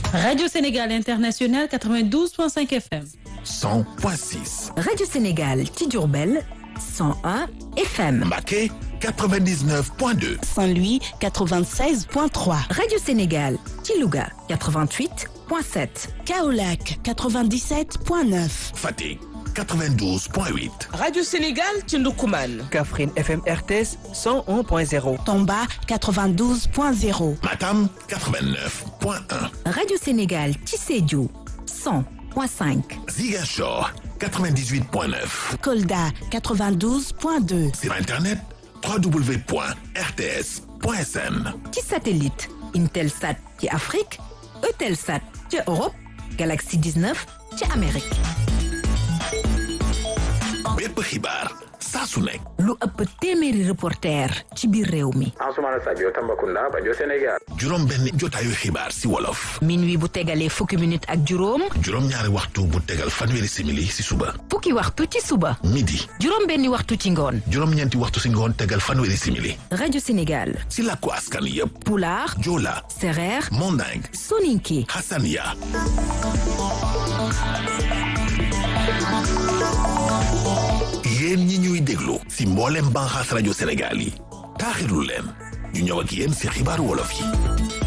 Radio Sénégal International 92.5 FM. 100.6. Radio Sénégal Tidjourbel 101 FM. Mbacké 99.2. Saint-Louis 96.3. Radio Sénégal Tilouga 88.7. Kaolack 97.9. Fatick 92.8. Radio Sénégal ci Ndoukoumane. Kaffrine FM RTS 101.0. Tamba 92.0. Matam 89.1. Radio Sénégal Tissédiou 100.5. Ziguinchor 98.9. Kolda 92.2. Sur Internet, www.rts.sn. ci satellite Intelsat ci Afrique, Eutelsat ci Europe, Galaxy 19 ci Amérique. bépp xibaar saa su nekk. lu ëpp téeméeri reporter ci biir réew mi. Ansoumana Sadio Tambacounda Radio Sénégal. juróom benn jotaayu xibaar si wolof. minuit bu tegalee fukki minute ak juróom. juróom ñaari waxtu bu tegal fanweeri simili si suba. fukki waxtu ci suba. midi. juróom benni waxtu ci ngoon. juróom ñeenti waxtu si ngoon tegal fanweeri simili. Radio Sénégal. si làkku askan yépp. Pulaar. Joola. Sereer. Manding. Soninké. Hassania. yéen ñi ñuy déglu si mboolem banxaas rajo Sénégal yi taaxirlu leen ñu ñëw ak yéen si xibaaru wolof yi.